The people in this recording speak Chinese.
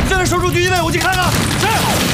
这边守住狙击位，我去看看。是。